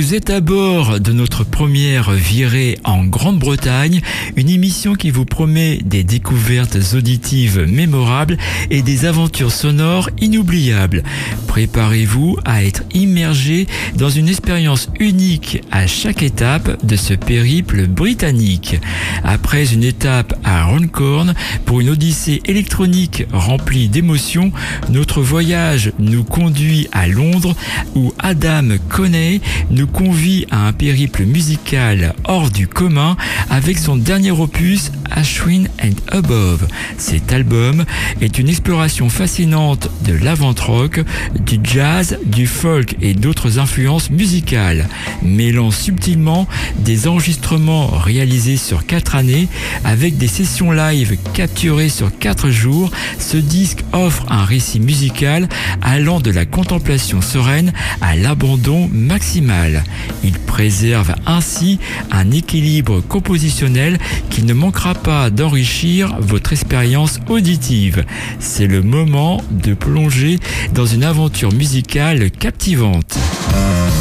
Vous êtes à bord de notre première virée en Grande-Bretagne, une émission qui vous promet des découvertes auditives mémorables et des aventures sonores inoubliables. Préparez-vous à être immergé dans une expérience unique à chaque étape de ce périple britannique. Après une étape à Runcorn pour une odyssée électronique remplie d'émotions, notre voyage nous conduit à Londres où Adam Coney nous convie à un périple musical hors du commun avec son dernier opus Ashwin and Above. Cet album est une exploration fascinante de l'avant-rock, du jazz, du folk et d'autres influences musicales, mêlant subtilement des enregistrements réalisés sur 4 années avec des sessions live capturées sur 4 jours. Ce disque offre un récit musical allant de la contemplation sereine à l'abandon maximal. Il préserve ainsi un équilibre compositionnel qui ne manquera pas d'enrichir votre expérience auditive. C'est le moment de plonger dans une aventure musicale captivante.